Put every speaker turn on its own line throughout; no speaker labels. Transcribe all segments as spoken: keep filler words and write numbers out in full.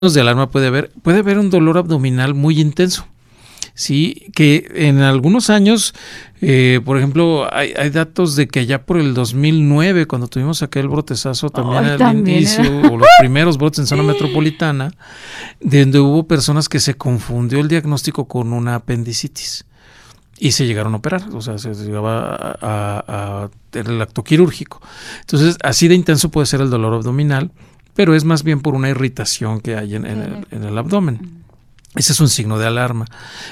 de alarma puede haber, puede haber un dolor abdominal muy intenso, sí, que en algunos años, eh, por ejemplo, hay, hay datos de que allá por el dos mil nueve, cuando tuvimos aquel brotezazo también
Ay,
al
también
inicio,
era.
o los primeros brotes en zona metropolitana, de donde hubo personas que se confundió el diagnóstico con una apendicitis y se llegaron a operar, o sea, se llegaba a, a, a tener el acto quirúrgico. Entonces, así de intenso puede ser el dolor abdominal, pero es más bien por una irritación que hay en, en, el, en el abdomen. Ese es un signo de alarma.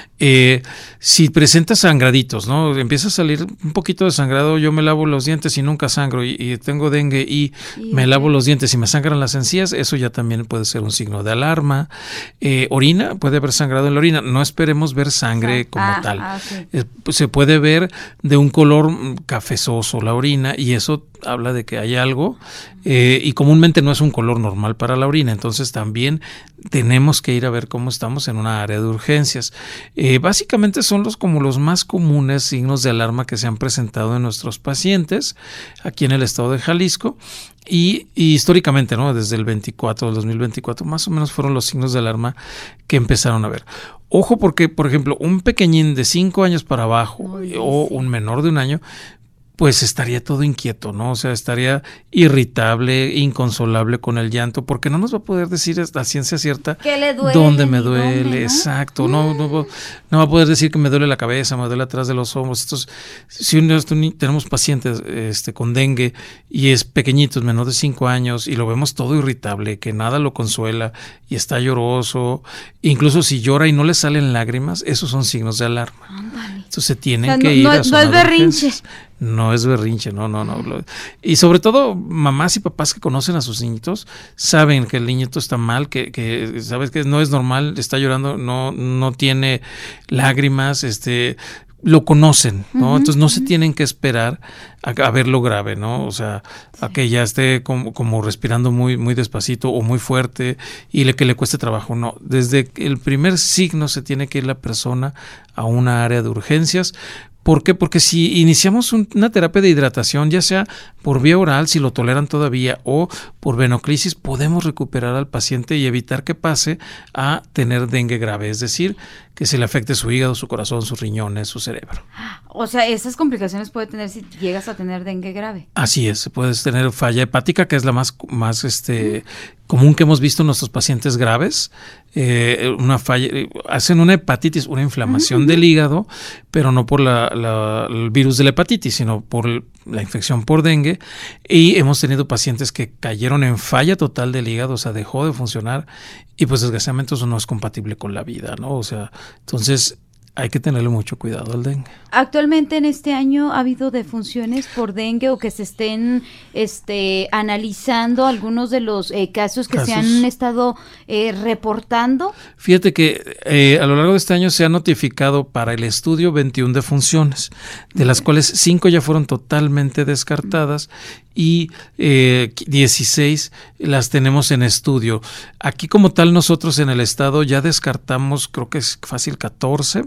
Eh, si presenta sangraditos, ¿no? Empieza a salir un poquito de sangrado, yo me lavo los dientes y nunca sangro, y, y tengo dengue y sí, me lavo los dientes y me sangran las encías, eso ya también puede ser un signo de alarma. Eh, orina, puede haber sangrado en la orina, no esperemos ver sangre como
ah,
tal.
Ah, sí.
eh, se puede ver de un color cafezoso la orina, y eso habla de que hay algo, eh, y comúnmente no es un color normal para la orina, entonces también tenemos que ir a ver cómo estamos en una área de urgencias. Eh, básicamente son los como los más comunes signos de alarma que se han presentado en nuestros pacientes aquí en el estado de Jalisco, y, y históricamente, ¿no? Desde el veinticuatro, del dos mil veinticuatro, más o menos fueron los signos de alarma que empezaron a ver. Ojo, porque, por ejemplo, un pequeñín de cinco años para abajo, Muy o sí. un menor de un año, pues estaría todo inquieto, ¿no? O sea, estaría irritable, inconsolable con el llanto, porque no nos va a poder decir a ciencia cierta
¿Qué le duele,
dónde me duele,
dónde, ¿no?
exacto, mm. no, no, no va a poder decir que me duele la cabeza, me duele atrás de los hombros. Entonces, si uno, tenemos pacientes este, con dengue y es pequeñito, es menor de cinco años, y lo vemos todo irritable, que nada lo consuela y está lloroso, incluso si llora y no le salen lágrimas, esos son signos de alarma.
Ándale.
Entonces se tienen
o sea,
que
no,
ir
no,
a zona
no es berrinche.
urgencias. No es berrinche, no, no, no. Y sobre todo, mamás y papás que conocen a sus niñitos saben que el niñito está mal, que, que sabes que no es normal, está llorando, no, no tiene lágrimas, este, lo conocen, ¿no? Uh-huh, Entonces no uh-huh. se tienen que esperar a, a verlo grave, ¿no? O sea, sí. a que ya esté como, como respirando muy, muy despacito o muy fuerte y le, que le cueste trabajo. No, desde el primer signo se tiene que ir la persona a una área de urgencias. ¿Por qué? Porque si iniciamos un, una terapia de hidratación, ya sea por vía oral, si lo toleran todavía, o por venoclisis, podemos recuperar al paciente y evitar que pase a tener dengue grave, es decir, que se le afecte su hígado, su corazón, sus riñones, su cerebro.
O sea, esas complicaciones puede tener si llegas a tener dengue grave.
Así es, puedes tener falla hepática, que es la más, más este, común que hemos visto en nuestros pacientes graves. Eh, una falla, hacen una hepatitis, una inflamación uh-huh. del hígado, pero no por la, la, el virus de la hepatitis, sino por el, la infección por dengue. Y hemos tenido pacientes que cayeron en falla total del hígado, o sea, dejó de funcionar, y pues desgraciadamente eso no es compatible con la vida, ¿no? O sea, entonces hay que tenerle mucho cuidado al dengue.
Actualmente en este año ha habido defunciones por dengue, o que se estén este, analizando algunos de los eh, casos que casos. se han estado eh, reportando.
Fíjate que eh, a lo largo de este año se ha notificado para el estudio veintiuna defunciones, de las cuales cinco ya fueron totalmente descartadas y eh, dieciséis las tenemos en estudio. Aquí como tal nosotros en el estado ya descartamos, creo que es fácil catorce,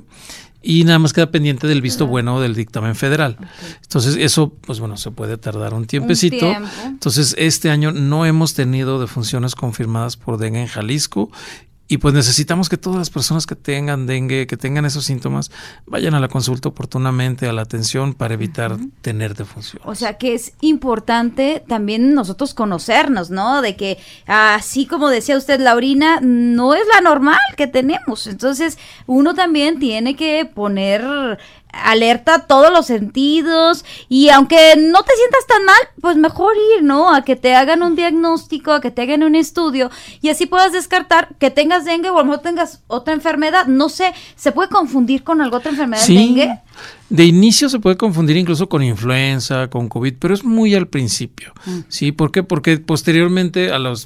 y nada más queda pendiente del visto bueno del dictamen federal. Okay. Entonces eso, pues bueno, se puede tardar un tiempecito. Un tiempo. Entonces este año no hemos tenido defunciones confirmadas por dengue en Jalisco. Y pues necesitamos que todas las personas que tengan dengue, que tengan esos síntomas, vayan a la consulta oportunamente, a la atención, para evitar uh-huh. tener defunciones.
O sea que es importante también nosotros conocernos, ¿no? De que así como decía usted, la orina no es la normal que tenemos. Entonces uno también tiene que poner alerta a todos los sentidos, y aunque no te sientas tan mal, pues mejor ir, ¿no? A que te hagan un diagnóstico, a que te hagan un estudio, y así puedas descartar que tengas dengue o a lo mejor tengas otra enfermedad. No sé, ¿se puede confundir con alguna otra enfermedad
sí,
dengue?
De inicio se puede confundir incluso con influenza, con COVID, pero es muy al principio, mm. ¿sí? ¿Por qué? Porque posteriormente a los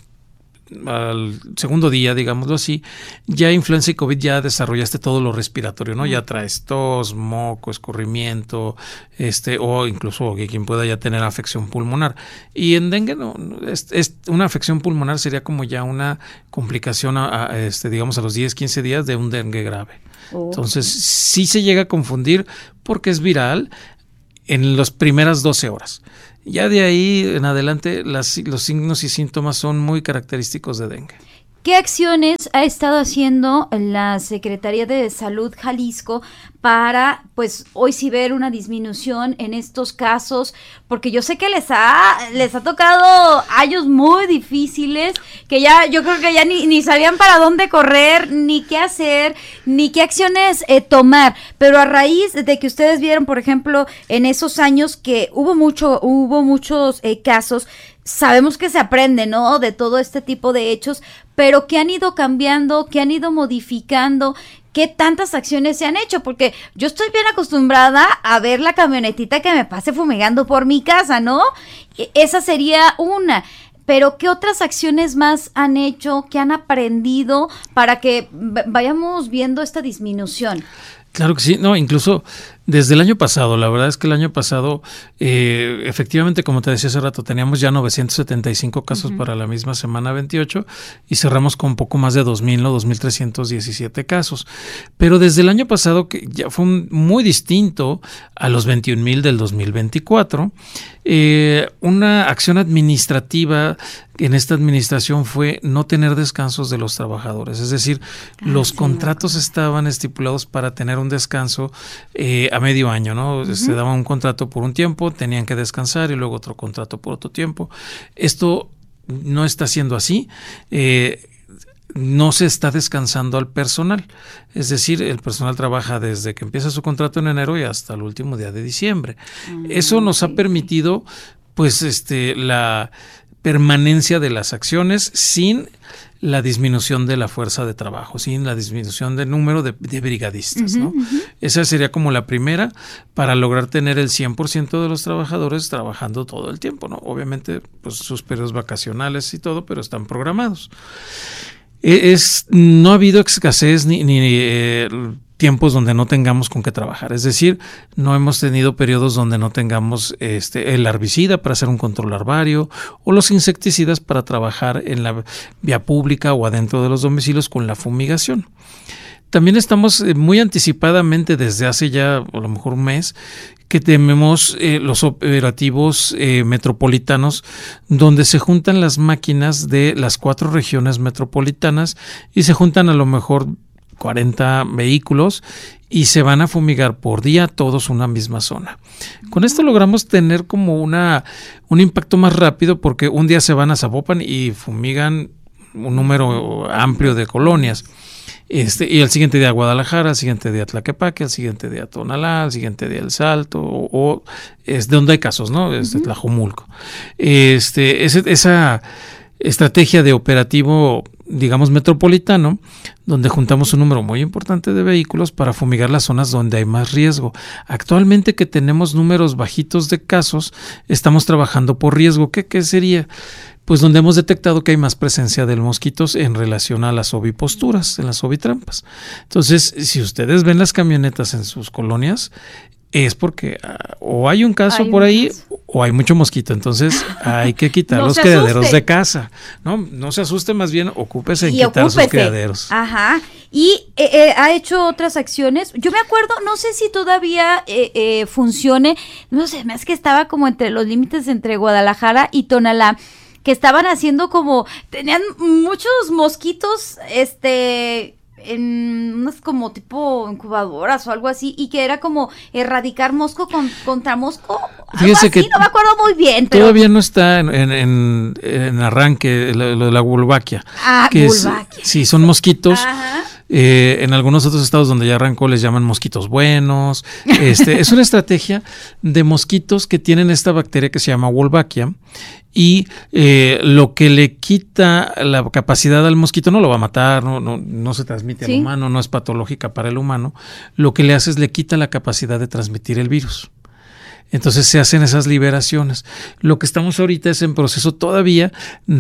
al segundo día, digámoslo así, ya influenza y COVID ya desarrollaste todo lo respiratorio, ¿no? Ya traes tos, moco, escurrimiento, este, o incluso quien pueda ya tener afección pulmonar. Y en dengue no, es, es una afección pulmonar sería como ya una complicación a, a este, digamos a los diez, quince días de un dengue grave. Oh. Entonces sí se llega a confundir porque es viral en las primeras doce horas. Ya de ahí en adelante las, los signos y síntomas son muy característicos de dengue.
¿qué acciones ha estado haciendo la Secretaría de Salud Jalisco para, pues, hoy sí ver una disminución en estos casos? Porque yo sé que les ha les ha tocado años muy difíciles, que ya yo creo que ya ni, ni sabían para dónde correr, ni qué hacer, ni qué acciones eh, tomar. Pero a raíz de que ustedes vieron, por ejemplo, en esos años que hubo mucho, hubo muchos eh, casos, sabemos que se aprende, ¿no?, de todo este tipo de hechos, pero que han ido cambiando, que han ido modificando, qué tantas acciones se han hecho, porque yo estoy bien acostumbrada a ver la camionetita que me pase fumigando por mi casa, ¿no? Esa sería una. Pero ¿qué otras acciones más han hecho, que han aprendido para que vayamos viendo esta disminución?
Claro que sí, no, incluso desde el año pasado, la verdad es que el año pasado, eh, efectivamente, como te decía hace rato, teníamos ya novecientos setenta y cinco casos uh-huh. para la misma semana veintiocho y cerramos con poco más de dos mil, ¿no? dos mil trescientos diecisiete casos. Pero desde el año pasado, que ya fue un, muy distinto a los veintiún mil del dos mil veinticuatro, eh, una acción administrativa en esta administración fue no tener descansos de los trabajadores. Es decir, ah, los sí, contratos no. estaban estipulados para tener un descanso eh, a medio año, ¿no? Uh-huh. Se daba un contrato por un tiempo, tenían que descansar y luego otro contrato por otro tiempo. Esto no está siendo así. Eh, no se está descansando al personal. Es decir, el personal trabaja desde que empieza su contrato en enero y hasta el último día de diciembre. Uh-huh. Eso nos ha permitido, pues, este, la permanencia de las acciones sin la disminución de la fuerza de trabajo, sin la disminución del número de, de brigadistas, uh-huh, ¿no? Uh-huh. Esa sería como la primera para lograr tener el cien por ciento de los trabajadores trabajando todo el tiempo, ¿no? Obviamente, pues sus periodos vacacionales y todo, pero están programados. Es, no ha habido escasez ni, ni eh, tiempos donde no tengamos con qué trabajar. Es decir, no hemos tenido periodos donde no tengamos este, el herbicida para hacer un control larvario o los insecticidas para trabajar en la vía pública o adentro de los domicilios con la fumigación. También estamos muy anticipadamente desde hace ya a lo mejor un mes que tenemos eh, los operativos eh, metropolitanos donde se juntan las máquinas de las cuatro regiones metropolitanas y se juntan a lo mejor cuarenta vehículos y se van a fumigar por día todos una misma zona. Con esto logramos tener como una un impacto más rápido porque un día se van a Zapopan y fumigan un número amplio de colonias. Este, y el siguiente día a Guadalajara, el siguiente día a Tlaquepaque, el siguiente día a Tonalá, el siguiente día El Salto, o, o es de donde hay casos, ¿no? Este, uh-huh. Tlajomulco. Este, ese, esa estrategia de operativo, digamos, metropolitano, donde juntamos un número muy importante de vehículos para fumigar las zonas donde hay más riesgo. Actualmente que tenemos números bajitos de casos, estamos trabajando por riesgo. ¿Qué, qué sería? Pues donde hemos detectado que hay más presencia de mosquitos en relación a las oviposturas, en las ovitrampas. Entonces, si ustedes ven las camionetas en sus colonias, es porque uh, o hay un caso hay por un ahí caso. O hay mucho mosquito. Entonces, hay que quitar no los criaderos asuste. de casa. No, no se asuste, más bien ocúpese en y quitar ocúpese. sus criaderos.
Ajá. Y eh, eh, ha hecho otras acciones. Yo me acuerdo, no sé si todavía eh, eh, funcione, no sé, es que estaba como entre los límites entre Guadalajara y Tonalá, que estaban haciendo como, tenían muchos mosquitos, este, en unas como tipo incubadoras o algo así, y que era como erradicar mosco con, contra mosco, algo así, que no me acuerdo muy bien. Pero
todavía no está en, en, en arranque lo, lo de la Wolbachia.
Ah,
que
Wolbachia.
Sí, son mosquitos.
Ajá.
Eh, en algunos otros estados donde ya arrancó les llaman mosquitos buenos. Este, es una estrategia de mosquitos que tienen esta bacteria que se llama Wolbachia y eh, lo que le quita la capacidad al mosquito, no lo va a matar, no, no, no se transmite ¿Sí? al humano, no es patológica para el humano, lo que le hace es le quita la capacidad de transmitir el virus. Entonces se hacen esas liberaciones. Lo que estamos ahorita es en proceso todavía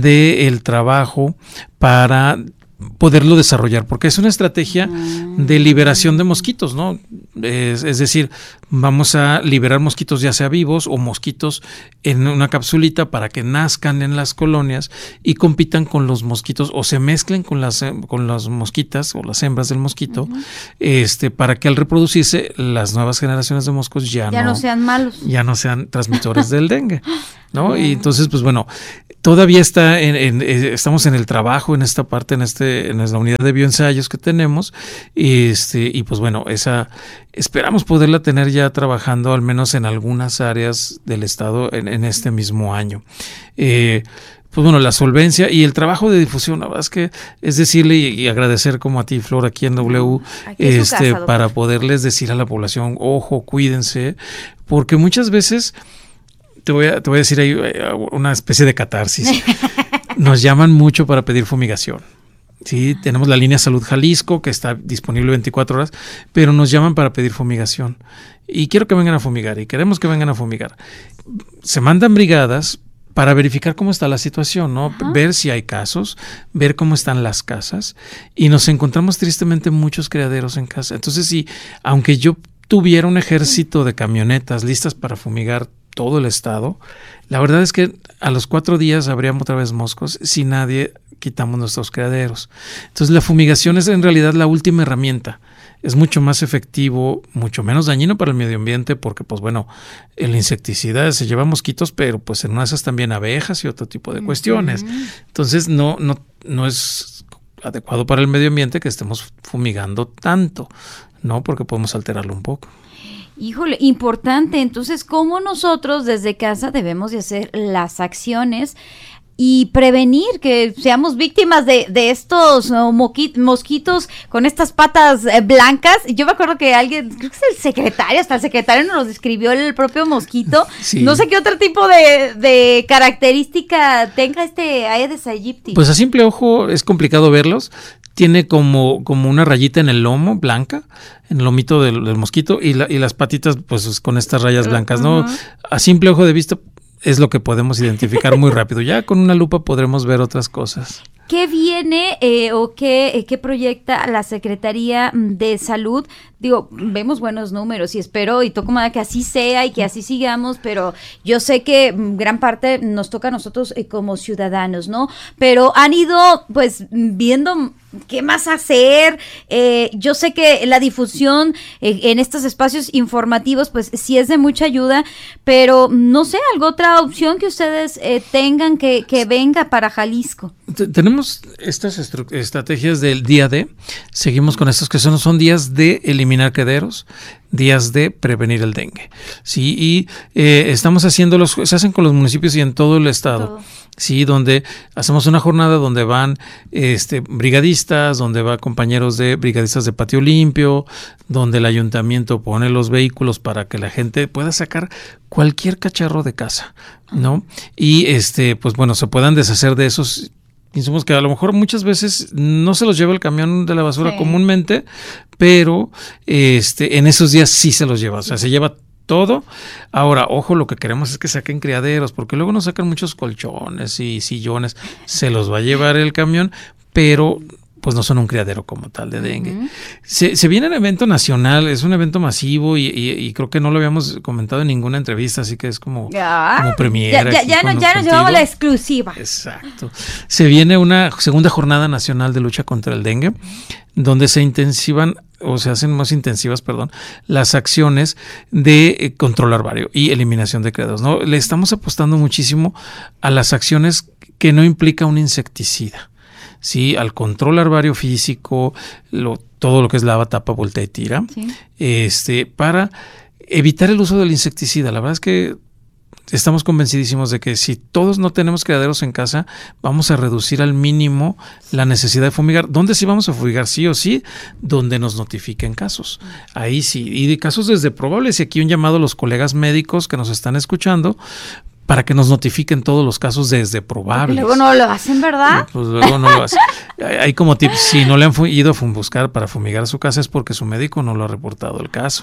del trabajo para poderlo desarrollar, porque es una estrategia de liberación de mosquitos, ¿no? Es, es decir, vamos a liberar mosquitos ya sea vivos o mosquitos en una capsulita para que nazcan en las colonias y compitan con los mosquitos o se mezclen con las, con las mosquitas o las hembras del mosquito, uh-huh. este, para que al reproducirse las nuevas generaciones de moscos ya,
ya
no,
no sean malos.
Ya no sean transmisores del dengue, ¿no? Uh-huh. Y entonces, pues bueno, todavía está en, en, estamos en el trabajo en esta parte, en este, en la unidad de bioensayos que tenemos, y este, y pues bueno, esa esperamos poderla tener ya trabajando al menos en algunas áreas del estado en, en este mismo año. Eh, pues bueno, la solvencia y el trabajo de difusión, la verdad es que es decirle y, y agradecer como a ti, Flor, aquí en W, aquí este, casa, para poderles decir a la población, ojo, cuídense, porque muchas veces te voy a, te voy a decir ahí una especie de catarsis. Nos llaman mucho para pedir fumigación. Sí, tenemos la línea Salud Jalisco que está disponible veinticuatro horas, pero nos llaman para pedir fumigación. Y quiero que vengan a fumigar y queremos que vengan a fumigar. Se mandan brigadas para verificar cómo está la situación, ¿no? Ajá. Ver si hay casos, ver cómo están las casas, y nos encontramos tristemente muchos criaderos en casa. Entonces, sí, aunque yo tuviera un ejército de camionetas listas para fumigar todo el estado, la verdad es que a los cuatro días habríamos otra vez moscos si nadie quitamos nuestros criaderos. Entonces la fumigación es en realidad la última herramienta. Es mucho más efectivo, mucho menos dañino para el medio ambiente porque, pues bueno, el insecticida se lleva mosquitos, pero pues en una de esas también abejas y otro tipo de cuestiones. Uh-huh. Entonces no, no, no es adecuado para el medio ambiente que estemos fumigando tanto, ¿no? Porque podemos alterarlo un poco.
Híjole, importante. Entonces, ¿cómo nosotros desde casa debemos de hacer las acciones y prevenir que seamos víctimas de, de estos uh, moqui- mosquitos con estas patas eh, blancas? Yo me acuerdo que alguien, creo que es el secretario, hasta el secretario nos lo describió el propio mosquito. Sí. No sé qué otro tipo de, de característica tenga este Aedes aegypti.
Pues a simple ojo es complicado verlos. Tiene como, como una rayita en el lomo blanca, en el lomito del, del mosquito, y, la, y las patitas pues con estas rayas blancas, ¿no? Uh-huh. A simple ojo de vista es lo que podemos identificar muy rápido. Ya con una lupa podremos ver otras cosas.
¿Qué viene eh, o qué, eh, qué proyecta la Secretaría de Salud? Digo, vemos buenos números y espero y toco madera que así sea y que así sigamos, pero yo sé que gran parte nos toca a nosotros eh, como ciudadanos, ¿no? Pero han ido pues viendo qué más hacer. Eh, yo sé que la difusión eh, en estos espacios informativos pues sí es de mucha ayuda, pero no sé, ¿alguna otra opción que ustedes eh, tengan que, que venga para Jalisco?
T- tenemos estas estru- estrategias del día D, seguimos con estos que son, son días de eliminar criaderos, días de prevenir el dengue. Sí, y eh, estamos haciéndolos, se hacen con los municipios y en todo el estado. Todo. Sí, donde hacemos una jornada donde van este, brigadistas, donde van compañeros de brigadistas de patio limpio, donde el ayuntamiento pone los vehículos para que la gente pueda sacar cualquier cacharro de casa, ¿no? Y este, pues bueno, se puedan deshacer de esos insumos que a lo mejor muchas veces no se los lleva el camión de la basura sí. comúnmente, pero este, en esos días sí se los lleva, o sea, se lleva todo. Ahora, ojo, lo que queremos es que saquen criaderos, porque luego nos sacan muchos colchones y sillones, se los va a llevar el camión, pero pues no son un criadero como tal de dengue. Uh-huh. Se, se viene el evento nacional, es un evento masivo y, y, y creo que no lo habíamos comentado en ninguna entrevista, así que es como,
ya,
como premiere.
Ya, ya, ya, no, ya nos llevamos la exclusiva.
Exacto. Se viene una segunda jornada nacional de lucha contra el dengue, donde se intensivan o se hacen más intensivas, perdón, las acciones de eh, control larvario y eliminación de criaderos, ¿no? Le estamos apostando muchísimo a las acciones que no implica un insecticida. Sí, al control larvario físico, lo, todo lo que es lava, tapa, voltea y tira, sí. este, para evitar el uso del insecticida. La verdad es que estamos convencidísimos de que si todos no tenemos criaderos en casa, vamos a reducir al mínimo la necesidad de fumigar. ¿Dónde sí vamos a fumigar? Sí o sí, donde nos notifiquen casos. Ahí sí, y de casos desde probables. Y aquí un llamado a los colegas médicos que nos están escuchando, para que nos notifiquen todos los casos desde probables.
Porque luego no lo hacen, ¿verdad?
Pues luego no lo hacen. Hay como tips, si no le han ido a buscar para fumigar su casa es porque su médico no lo ha reportado el caso.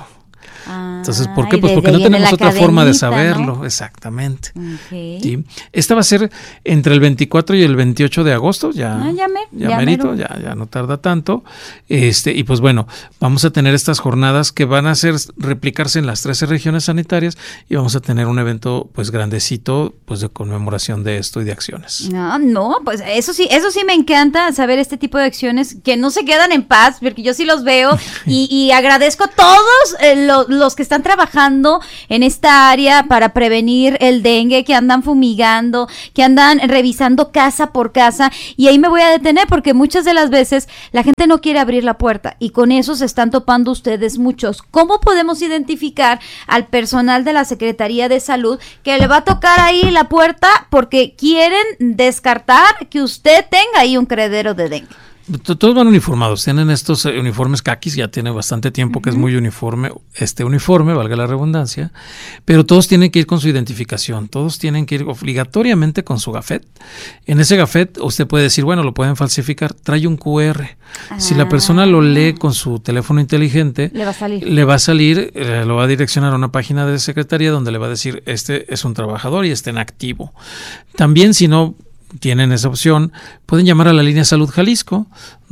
Ah,
Entonces, ¿por qué? Pues porque no tenemos otra forma de saberlo, ¿no? Exactamente.
Okay.
¿Sí? Esta va a ser entre el veinticuatro y el veintiocho de agosto, ya,
ah, ya, me,
ya,
ya
merito, ya, ya no tarda tanto. Este, y pues bueno, vamos a tener estas jornadas que van a hacer replicarse en las trece regiones sanitarias y vamos a tener un evento pues grandecito pues de conmemoración de esto y de acciones.
No, no, pues eso sí, eso sí me encanta saber este tipo de acciones que no se quedan en paz, porque yo sí los veo y, y agradezco a todos eh, lo, los que están trabajando en esta área para prevenir el dengue, que andan fumigando, que andan revisando casa por casa, y ahí me voy a detener porque muchas de las veces la gente no quiere abrir la puerta y con eso se están topando ustedes muchos. ¿Cómo podemos identificar al personal de la Secretaría de Salud que le va a tocar ahí la puerta porque quieren descartar que usted tenga ahí un criadero de dengue?
Todos van uniformados, tienen estos uniformes caquis, ya tiene bastante tiempo que uh-huh. es muy uniforme, este uniforme, valga la redundancia, pero todos tienen que ir con su identificación, todos tienen que ir obligatoriamente con su gafet. En ese gafet usted puede decir, bueno, lo pueden falsificar, trae un cu erre. Ah. Si la persona lo lee con su teléfono inteligente,
le va a salir,
le va a salir, eh, lo va a direccionar a una página de secretaría donde le va a decir, este es un trabajador y está en activo. También si no tienen esa opción, pueden llamar a la línea Salud Jalisco,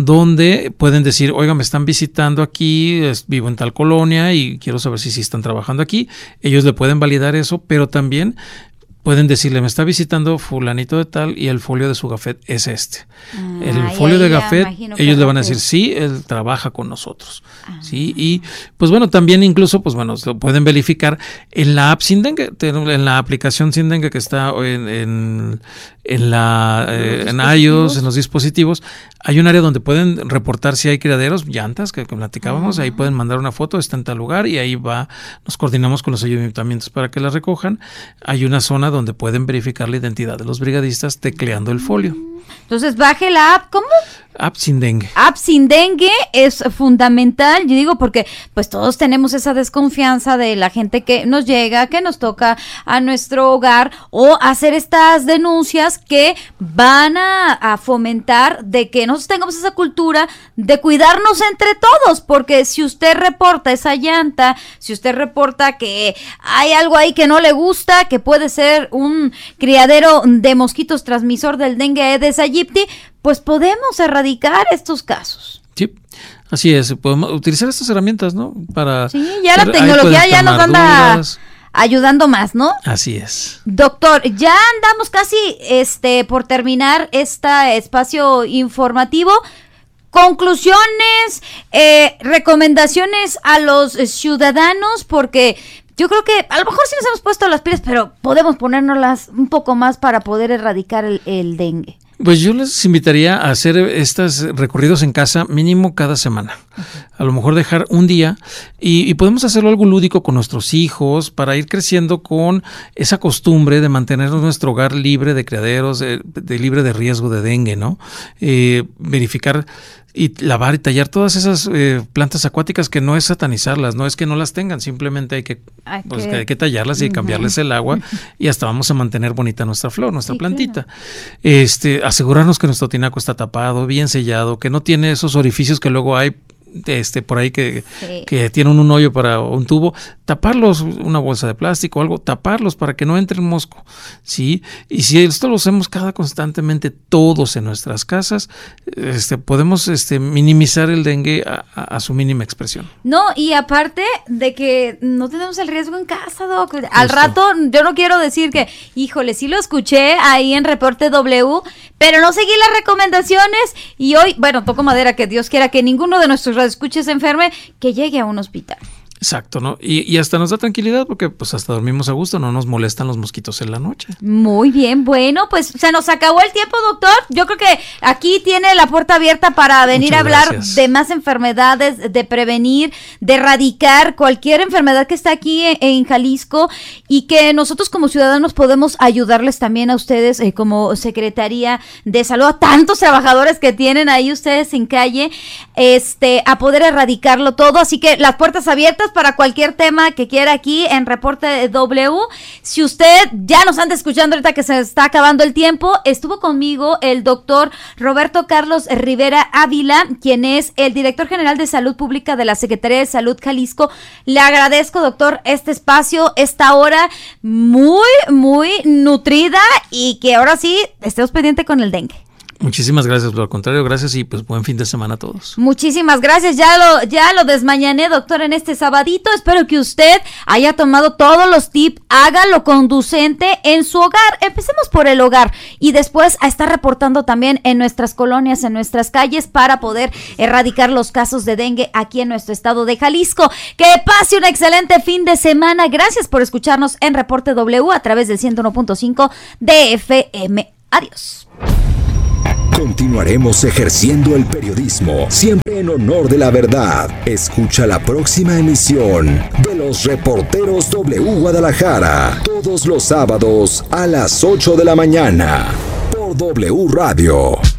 donde pueden decir, oiga, me están visitando aquí, es, vivo en tal colonia y quiero saber si sí están trabajando aquí. Ellos le pueden validar eso, pero también pueden decirle, me está visitando fulanito de tal y el folio de su gafet es este. Ah, el folio de gafet, ellos le van a decir, sí, él trabaja con nosotros. Ah. ¿Sí? Y pues bueno, también incluso, pues bueno, lo pueden verificar en la app Sin Dengue, en la aplicación Sin Dengue que está en, en, en, la, eh, en iOS, en los dispositivos. Hay un área donde pueden reportar si hay criaderos, llantas, que, que platicábamos, ah. ahí pueden mandar una foto, está en tal lugar y ahí va, nos coordinamos con los ayuntamientos para que la recojan. Hay una zona donde pueden verificar la identidad de los brigadistas tecleando el folio.
Entonces baje la app, ¿cómo?
App Sin Dengue.
App Sin Dengue es fundamental, yo digo, porque pues todos tenemos esa desconfianza de la gente que nos llega, que nos toca a nuestro hogar, o hacer estas denuncias que van a, a fomentar de que nosotros tengamos esa cultura de cuidarnos entre todos, porque si usted reporta esa llanta, si usted reporta que hay algo ahí que no le gusta, que puede ser un criadero de mosquitos transmisor del dengue Aedes aegypti, pues podemos erradicar estos casos.
Sí, así es, podemos utilizar estas herramientas, ¿no? Para
sí, ya la tecnología ya nos anda dudas. ayudando más, ¿no?
Así es.
Doctor, ya andamos casi este por terminar este espacio informativo. Conclusiones, eh, recomendaciones a los ciudadanos, porque yo creo que a lo mejor sí nos hemos puesto las pilas, pero podemos ponérnoslas un poco más para poder erradicar el, el dengue.
Pues yo les invitaría a hacer estos recorridos en casa mínimo cada semana. Okay. A lo mejor dejar un día y, y podemos hacerlo algo lúdico con nuestros hijos para ir creciendo con esa costumbre de mantener nuestro hogar libre de criaderos, de, de libre de riesgo de dengue, ¿no? Eh, verificar y lavar y tallar todas esas eh, plantas acuáticas, que no es satanizarlas, no es que no las tengan, simplemente hay que, hay pues, que... hay que tallarlas y uh-huh. cambiarles el agua y hasta vamos a mantener bonita nuestra flor, nuestra sí, plantita. Claro. Este, asegurarnos que nuestro tinaco está tapado, bien sellado, que no tiene esos orificios que luego hay este por ahí que, sí. que tienen un hoyo para un tubo, taparlos, una bolsa de plástico o algo, taparlos para que no entre el mosco, ¿sí? Y si esto lo hacemos cada constantemente todos en nuestras casas, este podemos este minimizar el dengue a, a, a su mínima expresión.
No, y aparte de que no tenemos el riesgo en casa, Doc. Al Justo. rato, yo no quiero decir que, híjole, sí lo escuché ahí en Reporte W, pero no seguí las recomendaciones y hoy, bueno, toco madera, que Dios quiera que ninguno de nuestros escuches enferme, que llegue a un hospital.
Exacto, ¿no? Y, y hasta nos da tranquilidad porque pues hasta dormimos a gusto, no nos molestan los mosquitos en la noche.
Muy bien, bueno, pues se nos acabó el tiempo, doctor. Yo creo que aquí tiene la puerta abierta para venir Muchas a hablar gracias. de más enfermedades, de prevenir, de erradicar cualquier enfermedad que está aquí en, en Jalisco, y que nosotros como ciudadanos podemos ayudarles también a ustedes eh, como Secretaría de Salud, a tantos trabajadores que tienen ahí ustedes en calle, este, a poder erradicarlo todo. Así que las puertas abiertas para cualquier tema que quiera aquí en Reporte W. Si usted ya nos anda escuchando ahorita que se está acabando el tiempo, estuvo conmigo el doctor Roberto Carlos Rivera Ávila, quien es el director general de Salud Pública de la Secretaría de Salud Jalisco. Le agradezco, doctor, este espacio, esta hora muy, muy nutrida y que ahora sí estemos pendientes con el dengue.
Muchísimas gracias, por lo contrario, gracias y pues buen fin de semana a todos.
Muchísimas gracias, ya lo, ya lo desmañané, doctor, en este sabadito. Espero que usted haya tomado todos los tips, hágalo conducente en su hogar. Empecemos por el hogar y después a estar reportando también en nuestras colonias, en nuestras calles, para poder erradicar los casos de dengue aquí en nuestro estado de Jalisco. Que pase un excelente fin de semana. Gracias por escucharnos en Reporte W a través del ciento uno punto cinco de F M. Adiós.
Continuaremos ejerciendo el periodismo, siempre en honor de la verdad. Escucha la próxima emisión de Los Reporteros W Guadalajara, todos los sábados a las ocho de la mañana, por W Radio.